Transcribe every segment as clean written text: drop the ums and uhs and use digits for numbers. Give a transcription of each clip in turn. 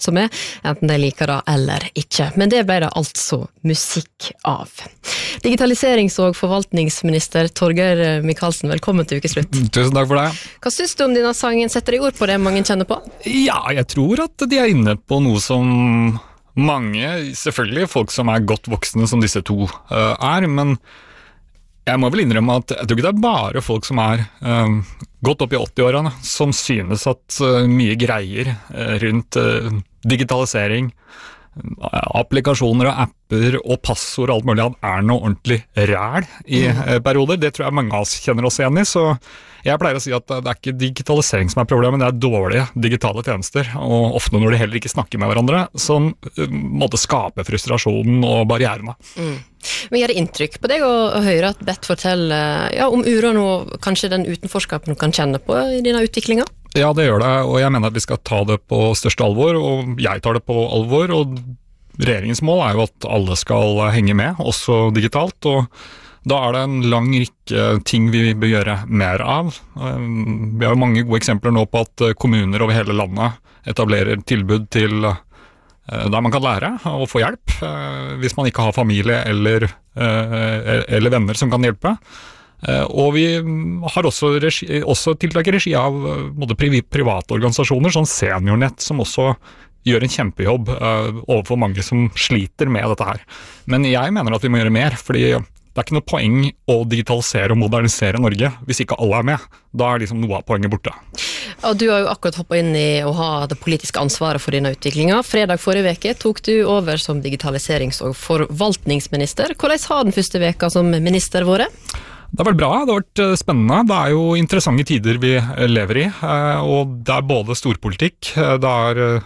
som enten de liker det eller ikke. Men det ble det altså musikk av. Digitaliserings- og forvaltningsminister Torgeir Micaelsen, velkommen til Ukeslutt. Tusen takk for det. Hva synes du om denne sangen? Setter de ord på det mange kjenner på? Ja, jeg tror at de inne på noe som mange, selvfølgelig folk som godt voksne som disse to men jeg må vel innrømme at jeg tror ikke det bare folk som godt opp i 80-årene som synes at mye greier rundt digitalisering, applikasjoner og apper og passord og alt mulig noe ordentlig ræl i perioder. Det tror jeg mange av oss kjenner oss igjen i, så jeg pleier å si at det ikke digitalisering som problemet, det dårlige digitale tjenester, og ofte når de heller ikke snakker med hverandre, som måtte skape frustrasjonen og barrierene. Men gjør det inntrykk på deg å høre at Bett forteller om uroen og kanskje den utenforskapen du kan kjenne på i denne utviklingen? Ja, det gjør det, og jeg mener at vi skal ta det på største alvor, og jeg tar det på alvor, og regjeringens mål jo at alle skal henge med, også digitalt, og da det en lang rekke ting vi bør gjøre mer av. Vi har mange gode eksempler nå på at kommuner over hele landet etablerer tilbud til der man kan lære og få hjelp, hvis man ikke har familie eller venner som kan hjelpe. Og vi har også tiltak i regi av private organisasjoner, som Seniornett, som også gjør en kjempejobb overfor mange som sliter med dette her. Men jeg mener at vi må gjøre mer, fordi det ikke noe poeng å digitalisere og modernisere Norge hvis ikke alle med. Da liksom noe av poenget borte. Og du har jo akkurat hoppet inn i å ha det politiske ansvaret for denne utviklingen. Fredag forrige veke tok du over som digitaliserings- og forvaltningsminister. Hvordan har den første veka som minister vært? Det har vært bra, det har vært spennende. Det jo interessante tider vi lever i, og det både storpolitikk, det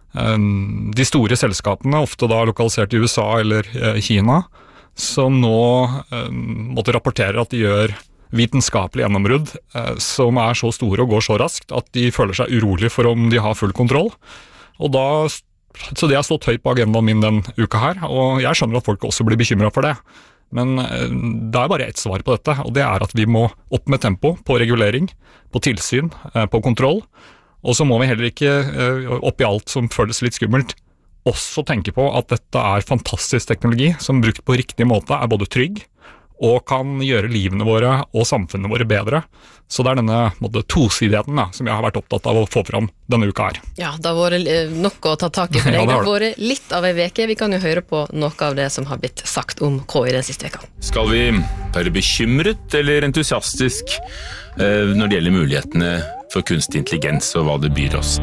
de store selskapene, ofte da lokalisert i USA eller Kina, som nå måtte rapportere at de gjør vitenskapelige gjennombrudd som så store og går så raskt at de føler seg urolig for om de har full kontroll. Så det har stått høyt på agendaen min den uka her, og jeg skjønner at folk også blir bekymret for det. Men det bare ett svar på dette, og det at vi må opp med tempo på regulering, på tilsyn, på kontroll, og så må vi heller ikke opp i alt som føles litt skummelt, også tenke på at dette fantastisk teknologi som brukt på riktig måte både trygg og kan gjøre livene våre og samfunnet våre bedre. Så det denne tosidigheten som jeg har vært opptatt av å få fram denne uka her. Ja, det har vært nok å ta tak i for deg. Det har vært litt av en veke. Vi kan jo høre på noe av det som har blitt sagt om KI den siste veka. Skal vi være bekymret eller entusiastisk når det gjelder mulighetene for kunstig intelligens og hva det byr oss?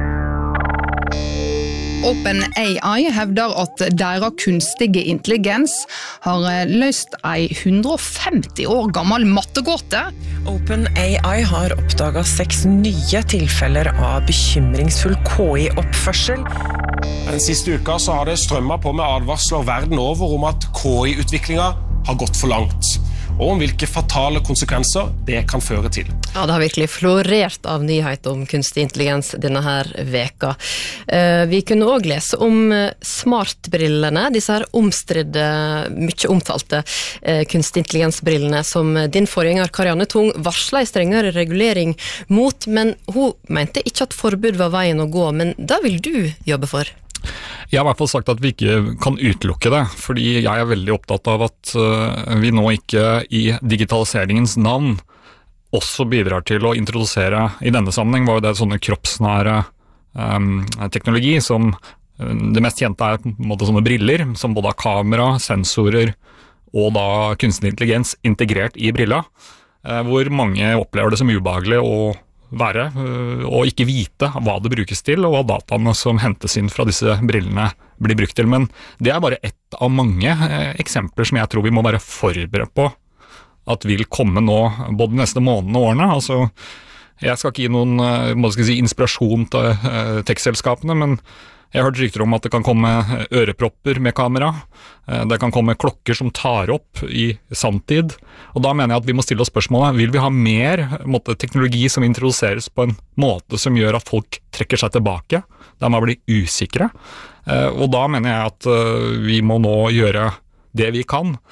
OpenAI hevder at deres kunstige intelligens har løst en 150 år gammel mattegåte. OpenAI har oppdaget 6 nye tilfeller av bekymringsfull KI-oppførsel. Den siste uka så har det strømmet på med advarsler verden over om at KI-utviklingen har gått for langt, og om hvilke fatale konsekvenser det kan føre til. Ja, det har virkelig florert av nyheter om kunstig intelligens denne her veka. Vi kunne også lese om smartbrillene, disse her omstridde, mye omtalte kunstig intelligensbrillene som din forgjenger Karianne Tung varslet en strengere regulering mot, men hun mente ikke at forbud var veien å gå, men da vil du jobbe for? Jeg har i hvert fall sagt at vi ikke kan utelukke det, fordi jeg veldig opptatt av at vi nå ikke i digitaliseringens navn også bidrar til å introdusere, i denne sammenheng var jo det sånne kroppsnære teknologi, som det mest kjente på en måte sånne briller, som både har kamera, sensorer og da kunstig intelligens integrert i brilla, hvor mange opplever det som ubehagelig og ikke vite hva det brukes til, og hva dataene som hentes inn fra disse brillene blir brukt til. Men det bare ett av mange eksempler som jeg tror vi må være forberedt på at vil komme nå, både de neste månedene og årene. Altså, jeg skal ikke gi noen inspirasjon til tech-selskapene, men jeg har hørt rykter om at det kan komme ørepropper med kamera, det kan komme klokker som tar opp i sanntid, og da mener jeg at vi må stille oss spørsmålet, vil vi ha mer teknologi som introduseres på en måte som gjør at folk trekker seg tilbake, der man blir usikre, og da mener jeg at vi må nå gjøre det vi kan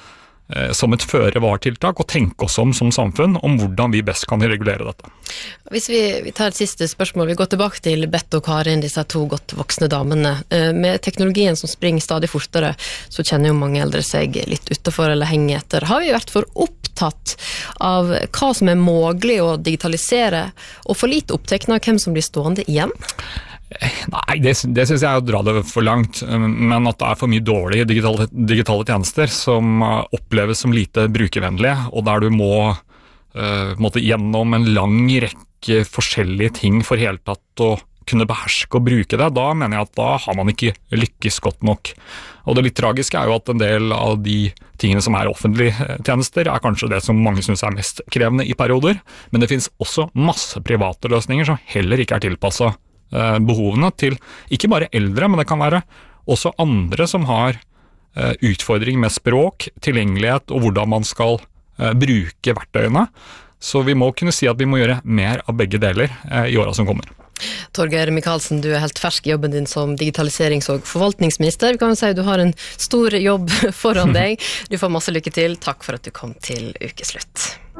som et føre-var-tiltak og tenke oss om som samfunn om hvordan vi best kan regulere dette. Hvis vi tar et siste spørsmål, vi går tilbake til Bette og Karin, disse to godt voksne damene. Med teknologien som springer stadig fortere, så kjenner jo mange eldre seg litt utenfor eller henger etter. Har vi vært for opptatt av hva som er mulig å digitalisere, og for lite opptekne av hvem som blir stående igjen? Nei, det synes jeg er å dra det for langt, men at det er for mye dårlige digitale tjenester som oppleves som lite brukervennlige, og der du må gjennom en lang rekke forskjellige ting for hele tatt å kunne beherske og bruke det, da mener jeg at da har man ikke lykkes godt nok. Og det litt tragiske er jo at en del av de tingene som er offentlige tjenester er kanskje det som mange synes er mest krevende i perioder, men det finnes også masse private løsninger som heller ikke er tilpasset behovene til ikke bare eldre, men det kan være også andre som har utfordring med språk, tilgjengelighet og hvordan man skal bruke verktøyene. Så vi må kunne si at vi må gjøre mer av begge deler i årene som kommer. Torgeir Micaelsen, du er helt fersk i jobben din som digitaliserings- og forvaltningsminister. Vi kan jo si at du har en stor jobb foran deg. Du får masse lykke til. Takk for at du kom til Ukeslutt.